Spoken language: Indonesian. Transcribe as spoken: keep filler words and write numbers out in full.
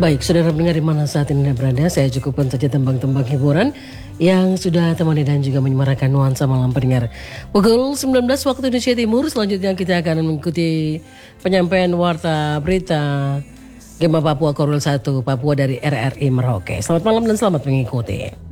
Baik, saudara pendengar di mana saat ini Anda berada, saya cukupkan saja tembang-tembang hiburan yang sudah temani dan juga menyemarakan nuansa malam pendengar. Pukul sembilan belas waktu Indonesia Timur, selanjutnya kita akan mengikuti penyampaian warta berita Gema Papua Korwil satu Papua dari R R I Merauke. Selamat malam dan selamat mengikuti.